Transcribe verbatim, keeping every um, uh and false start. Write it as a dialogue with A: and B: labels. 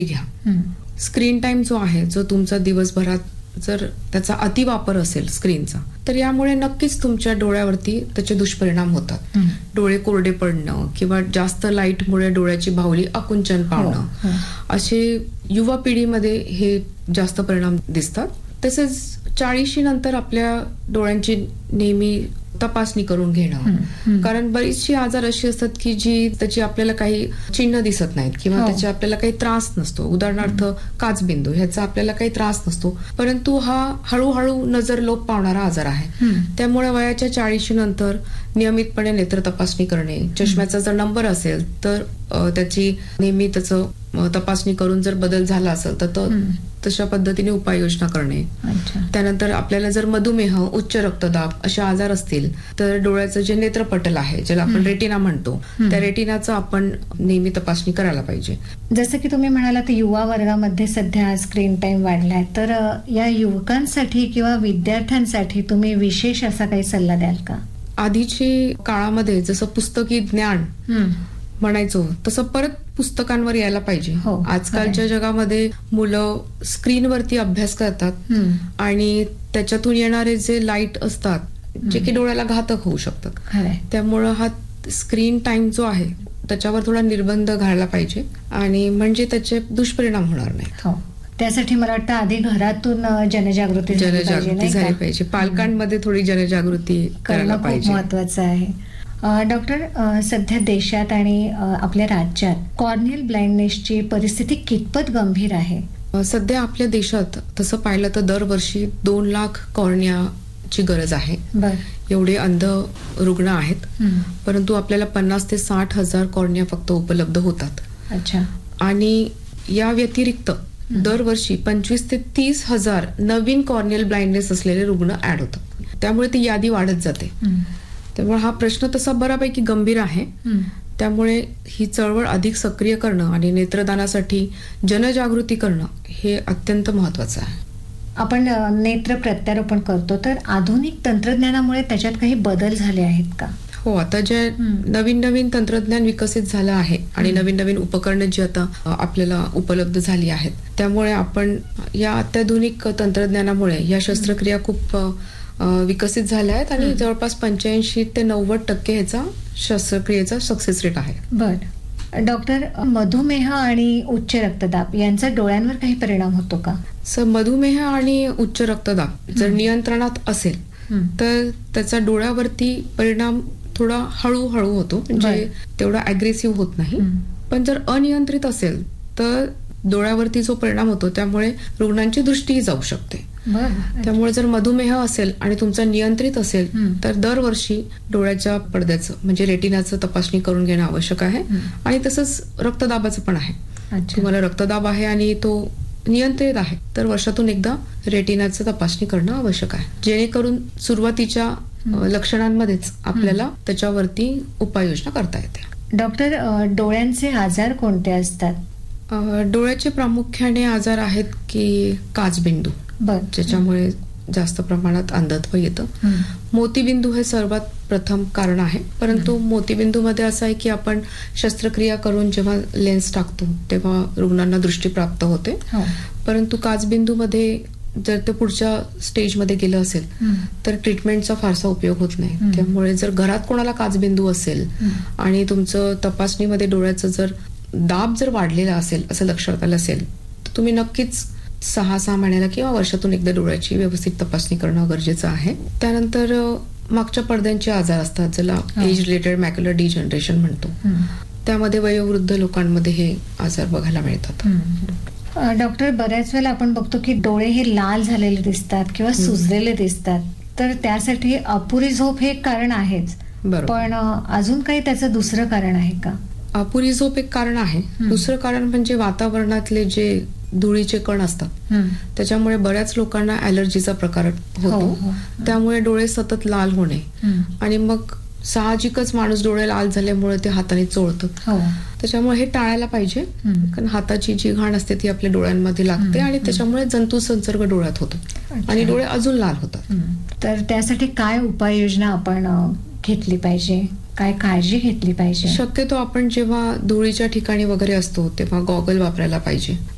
A: घ्या.
B: Screen time जो आहे, जो तुमचा दिवसभरात जर त्याचा अतिवापर असेल स्क्रीनचा, तर यामुळे नक्कीच तुमच्या डोळ्यावरती त्याचे दुष्परिणाम होतात. डोळे कोरडे पडणं किंवा जास्त लाईटमुळे डोळ्याची बाहुली आकुंचन पावणं, असे युवा पिढीमध्ये हे जास्त परिणाम दिसतात. तसेच चाळीशी नंतर आपल्या डोळ्यांची नेहमी तपासणी करून घेणं, कारण बरीचशी आजार अशी असतात की जी त्याची आपल्याला काही चिन्ह दिसत नाहीत किंवा त्याचे आपल्याला काही त्रास नसतो. उदाहरणार्थ काचबिंदू, ह्याचा आपल्याला काही त्रास नसतो, परंतु हा हळूहळू नजर लोप पावणारा आजार आहे. त्यामुळे वयाच्या चाळीशी नंतर नियमितपणे नेत्र तपासणी करणे, चष्म्याचा जर नंबर असेल तर त्याची नेहमी त्याचं तपासणी करून जर बदल झाला असेल तर तशा पद्धतीने उपाययोजना करणे. त्यानंतर आपल्याला जर मधुमेह, उच्च रक्तदाब असे आजार असतील तर डोळ्याचं जे नेत्रपटल आहे, ज्याला आपण रेटिना म्हणतो, त्या रेटिनाचं आपण नेहमी तपासणी करायला पाहिजे.
A: जसं की तुम्ही म्हणालात युवा वर्गामध्ये सध्या स्क्रीन टाइम वाढलाय, तर या युवकांसाठी किंवा विद्यार्थ्यांसाठी तुम्ही विशेष असा काही सल्ला द्याल का?
B: आधीची काळामध्ये जसं पुस्तकी ज्ञान म्हणायचो तसं परत पुस्तकांवर यायला पाहिजे. आजकालच्या जगामध्ये मुलं स्क्रीनवरती अभ्यास करतात आणि त्याच्यातून येणारे जे लाईट असतात जे की डोळ्याला घातक होऊ शकतात. त्यामुळं हा स्क्रीन टाइम जो आहे त्याच्यावर थोडा निर्बंध घालायला पाहिजे आणि म्हणजे त्याचे दुष्परिणाम होणार नाहीत.
A: त्यासाठी मला वाटतं आधी घरातून जनजागृती
B: जनजागृती झाली पाहिजे. पालकांमध्ये थोडी जनजागृती करायला पाहिजे,
A: खूप महत्वाचं आहे. डॉक्टर, सध्या देशात आणि आपल्या राज्यात कॉर्नियल ब्लाइंडनेसची परिस्थिती कितपत गंभीर आहे?
B: सध्या आपल्या देशात तसं पाहिलं तर दरवर्षी दोन लाख कॉर्नियाची गरज आहे. एवढे अंध रुग्ण आहेत, परंतु आपल्याला पन्नास ते साठ हजार कॉर्निया फक्त उपलब्ध होतात.
A: अच्छा.
B: आणि या व्यतिरिक्त दरवर्षी पंचवीस ते तीस हजार नवीन कॉर्नियल ब्लाइंडनेस असलेले रुग्ण ऍड होतात. त्यामुळे ती यादी वाढत जाते. त्यामुळे हा प्रश्न तसा बऱ्यापैकी गंभीर आहे. त्यामुळे ही चळवळ अधिक सक्रिय करणं आणि नेत्रदानासाठी जनजागृती करणं हे अत्यंत महत्वाचं आहे.
A: आपण नेत्र प्रत्यारोपण करतो, तर आधुनिक तंत्रज्ञानामुळे त्याच्यात काही बदल झाले आहेत का?
B: हो, आता जे नवीन नवीन तंत्रज्ञान विकसित झालं आहे आणि नवीन नवीन उपकरणं जी आता आपल्याला उपलब्ध झाली आहेत, त्यामुळे आपण या अत्याधुनिक तंत्रज्ञानामुळे या शस्त्रक्रिया खूप विकसित झाल्या आहेत आणि जवळपास पंच्याऐंशी ते नव्वद टक्के ह्याचा शस्त्रक्रियेचा सक्सेस रेट आहे.
A: बर डॉक्टर, मधुमेह आणि उच्च रक्तदाब यांचा डोळ्यांवर काही परिणाम होतो का?
B: सर, मधुमेह आणि उच्च रक्तदाब जर नियंत्रणात असेल तर त्याचा डोळ्यावरती परिणाम थोडा हळूहळू होतो, म्हणजे तेवढा अग्रेसिव्ह होत नाही. पण जर अनियंत्रित असेल तर डोळ्यावरती जो परिणाम होतो त्यामुळे रुग्णांची दृष्टीही जाऊ शकते. त्यामुळे जर मधुमेह असेल आणि तुमचा नियंत्रित असेल तर दरवर्षी डोळ्याच्या पडद्याचं म्हणजे रेटिनाचं तपासणी करून घेणं आवश्यक आहे. आणि तसंच रक्तदाबाचं पण आहे. तुम्हाला रक्तदाब आहे आणि तो नियंत्रित आहे तर वर्षातून एकदा रेटिनाचं तपासणी करणं आवश्यक आहे, जेणेकरून सुरुवातीच्या लक्षणांमध्येच आपल्याला त्याच्यावरती उपाययोजना करता येते.
A: डॉक्टर, डोळ्यांचे आजार कोणते असतात?
B: डोळ्याचे प्रामुख्याने आजार आहेत की काचबिंदू, ज्याच्यामुळे जास्त प्रमाणात अंधत्व येतं. मोतीबिंदू हे सर्वात प्रथम कारण आहे, परंतु मोतीबिंदू मध्ये असं आहे की आपण शस्त्रक्रिया करून जेव्हा लेन्स टाकतो तेव्हा रुग्णांना दृष्टी प्राप्त होते. परंतु काचबिंदू मध्ये जर ते पुढच्या स्टेजमध्ये गेलं असेल तर ट्रीटमेंटचा फारसा उपयोग होत नाही. त्यामुळे जर घरात कोणाला काचबिंदू असेल आणि तुमचं तपासणीमध्ये डोळ्याचं जर दाब जर वाढलेला असेल असं लक्षात आलं असेल तर तुम्ही नक्कीच सहा सहा महिन्याला किंवा वर्षातून एकदा डोळ्याची व्यवस्थित तपासणी करणं गरजेचं आहे. त्यानंतर मागच्या पडद्यांचे आजार असतात, ज्याला एज रिलेटेड मॅक्युलर डिजनरेशन म्हणतो. त्यामध्ये वयोवृद्ध लोकांमध्ये हे आजार बघायला मिळतात.
A: डॉक्टर, बऱ्याच वेळेला आपण बघतो की डोळे हे लाल झालेले दिसतात किंवा सुजलेले दिसतात, तर त्यासाठी अपुरी झोप हे एक कारण आहेच, पण अजून काही त्याचं दुसरं कारण आहे का?
B: अपुरी झोप एक कारण आहे. दुसरं कारण म्हणजे वातावरणातले जे धुळीचे कण असतात त्याच्यामुळे बऱ्याच लोकांना ॲलर्जीचा प्रकार होतो. त्यामुळे डोळे सतत लाल होणे आणि मग साहजिकच माणूस डोळे लाल झाल्यामुळे ते हाताने चोळतं. त्याच्यामुळे हे टाळायला पाहिजे, कारण हाताची जी घाण असते ती आपल्या डोळ्यांमध्ये लागते आणि त्याच्यामुळे जंतू संसर्ग डोळ्यात होतो आणि डोळे अजून लाल होतात.
A: तर त्यासाठी काय उपाययोजना आपण घेतली पाहिजे, काय काळजी घेतली पाहिजे?
B: शक्यतो आपण जेव्हा धुळीच्या ठिकाणी वगैरे असतो तेव्हा गॉगल वापरायला पाहिजे.